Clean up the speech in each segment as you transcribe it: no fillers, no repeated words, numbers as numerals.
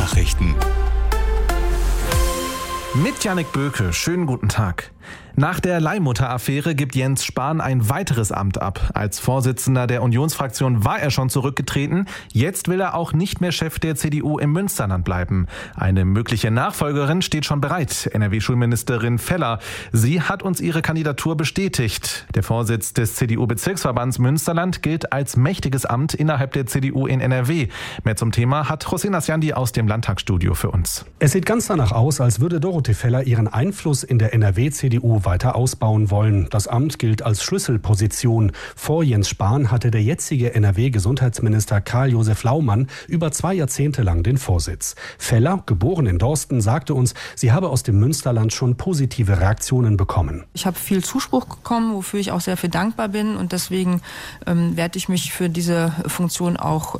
Nachrichten. Mit Jannik Böke, schönen guten Tag. Nach der Leihmutter-Affäre gibt Jens Spahn ein weiteres Amt ab. Als Vorsitzender der Unionsfraktion war er schon zurückgetreten. Jetzt will er auch nicht mehr Chef der CDU im Münsterland bleiben. Eine mögliche Nachfolgerin steht schon bereit, NRW-Schulministerin Feller. Sie hat uns ihre Kandidatur bestätigt. Der Vorsitz des CDU-Bezirksverbands Münsterland gilt als mächtiges Amt innerhalb der CDU in NRW. Mehr zum Thema hat Hossein Asjandi aus dem Landtagsstudio für uns. Es sieht ganz danach aus, als würde Dorothee Feller ihren Einfluss in der NRW-CDU weiter ausbauen wollen. Das Amt gilt als Schlüsselposition. Vor Jens Spahn hatte der jetzige NRW-Gesundheitsminister Karl-Josef Laumann über 2 Jahrzehnte lang den Vorsitz. Feller, geboren in Dorsten, sagte uns, sie habe aus dem Münsterland schon positive Reaktionen bekommen. Ich habe viel Zuspruch bekommen, wofür ich auch sehr viel dankbar bin. Und deswegen werde ich mich für diese Funktion auch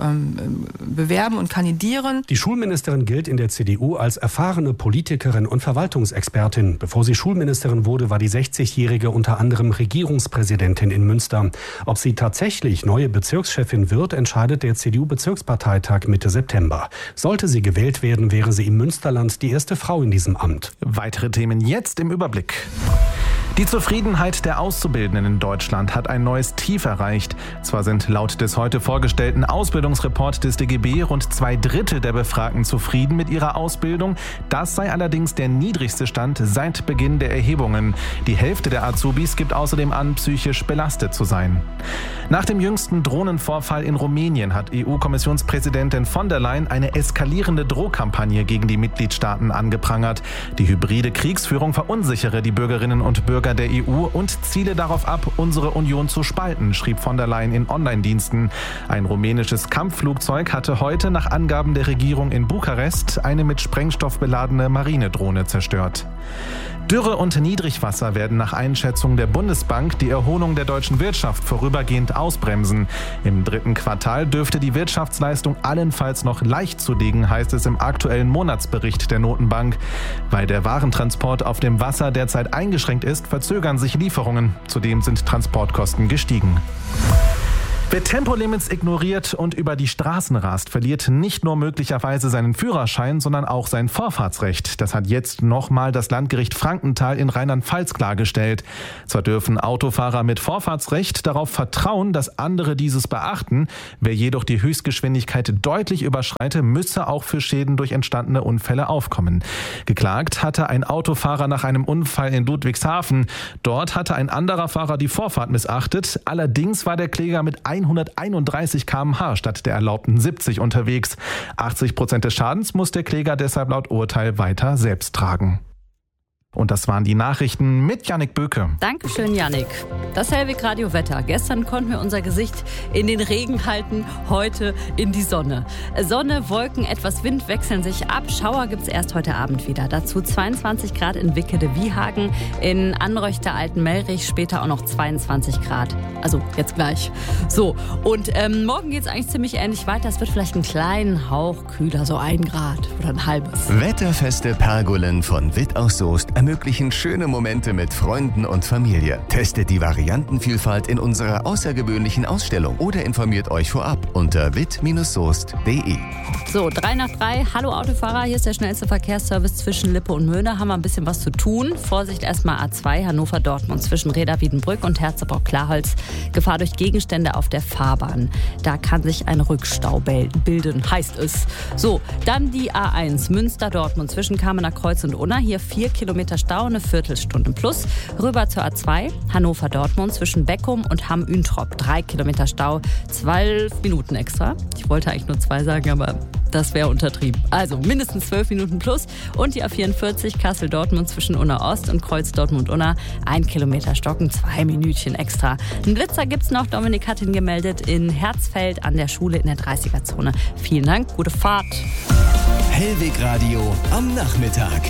bewerben und kandidieren. Die Schulministerin gilt in der CDU als erfahrene Politikerin und Verwaltungsexpertin. Bevor sie Schulministerin wurde, war die 60-Jährige unter anderem Regierungspräsidentin in Münster. Ob sie tatsächlich neue Bezirkschefin wird, entscheidet der CDU-Bezirksparteitag Mitte September. Sollte sie gewählt werden, wäre sie im Münsterland die erste Frau in diesem Amt. Weitere Themen jetzt im Überblick. Die Zufriedenheit der Auszubildenden in Deutschland hat ein neues Tief erreicht. Zwar sind laut des heute vorgestellten Ausbildungsreport des DGB rund 2/3 der Befragten zufrieden mit ihrer Ausbildung. Das sei allerdings der niedrigste Stand seit Beginn der Erhebungen. Die Hälfte der Azubis gibt außerdem an, psychisch belastet zu sein. Nach dem jüngsten Drohnenvorfall in Rumänien hat EU-Kommissionspräsidentin von der Leyen eine eskalierende Drohkampagne gegen die Mitgliedstaaten angeprangert. Die hybride Kriegsführung verunsichere die Bürgerinnen und Bürger der EU und ziele darauf ab, unsere Union zu spalten, schrieb von der Leyen in Online-Diensten. Ein rumänisches Kampfflugzeug hatte heute nach Angaben der Regierung in Bukarest eine mit Sprengstoff beladene Marinedrohne zerstört. Dürre und Niedrigwasser werden nach Einschätzung der Bundesbank die Erholung der deutschen Wirtschaft vorübergehend ausbremsen. Im 3. Quartal dürfte die Wirtschaftsleistung allenfalls noch leicht zulegen, heißt es im aktuellen Monatsbericht der Notenbank. Weil der Warentransport auf dem Wasser derzeit eingeschränkt ist, verzögern sich Lieferungen. Zudem sind Transportkosten gestiegen. Wer Tempolimits ignoriert und über die Straßen rast, verliert nicht nur möglicherweise seinen Führerschein, sondern auch sein Vorfahrtsrecht. Das hat jetzt nochmal das Landgericht Frankenthal in Rheinland-Pfalz klargestellt. Zwar dürfen Autofahrer mit Vorfahrtsrecht darauf vertrauen, dass andere dieses beachten. Wer jedoch die Höchstgeschwindigkeit deutlich überschreite, müsse auch für Schäden durch entstandene Unfälle aufkommen. Geklagt hatte ein Autofahrer nach einem Unfall in Ludwigshafen. Dort hatte ein anderer Fahrer die Vorfahrt missachtet. Allerdings war der Kläger mit 131 km/h statt der erlaubten 70 unterwegs. 80% des Schadens muss der Kläger deshalb laut Urteil weiter selbst tragen. Und das waren die Nachrichten mit Jannik Böke. Dankeschön, Jannik. Das Hellwig-Radio-Wetter. Gestern konnten wir unser Gesicht in den Regen halten, heute in die Sonne. Sonne, Wolken, etwas Wind wechseln sich ab. Schauer gibt es erst heute Abend wieder. Dazu 22 Grad in Wickede-Wiehagen, in Anreuchter-Altenmelrich, später auch noch 22 Grad. Also jetzt gleich. So, und morgen geht es eigentlich ziemlich ähnlich weiter. Es wird vielleicht einen kleinen Hauch kühler, so 1 Grad oder ein halbes. Wetterfeste Pergolen von Witt aus Soest ermöglichen schöne Momente mit Freunden und Familie. Testet die Variantenvielfalt in unserer außergewöhnlichen Ausstellung oder informiert euch vorab unter witt-soest.de. So, 3 nach 3. Hallo Autofahrer, hier ist der schnellste Verkehrsservice zwischen Lippe und Möhne. Haben wir ein bisschen was zu tun. Vorsicht erstmal A2 Hannover-Dortmund zwischen Reda-Wiedenbrück und Herzebrock-Klarholz. Gefahr durch Gegenstände auf der Fahrbahn. Da kann sich ein Rückstau bilden, heißt es. So, dann die A1 Münster-Dortmund zwischen Kamener Kreuz und Unna. Hier 4 Kilometer Stau, eine Viertelstunde plus. Rüber zur A2 Hannover-Dortmund zwischen Beckum und Hamm-Üntrop. 3 Kilometer Stau, 12 Minuten extra. Ich wollte eigentlich nur 2 sagen, aber das wäre untertrieben. Also mindestens 12 Minuten plus. Und die A44 Kassel-Dortmund zwischen Unna-Ost und Kreuz Dortmund-Unna. 1 Kilometer Stocken, 2 Minütchen extra. Ein Blitzer gibt's noch. Dominik hat ihn gemeldet in Herzfeld an der Schule in der 30er-Zone. Vielen Dank, gute Fahrt. Hellwig Radio am Nachmittag.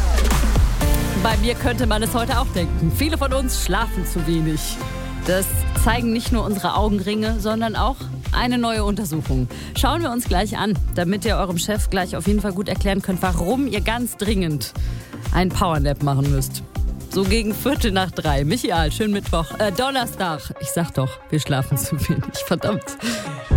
Bei mir könnte man es heute auch denken. Viele von uns schlafen zu wenig. Das zeigen nicht nur unsere Augenringe, sondern auch eine neue Untersuchung. Schauen wir uns gleich an, damit ihr eurem Chef gleich auf jeden Fall gut erklären könnt, warum ihr ganz dringend einen Powernap machen müsst. So gegen 2:45. Michael, schönen Donnerstag. Ich sag doch, wir schlafen zu wenig. Verdammt.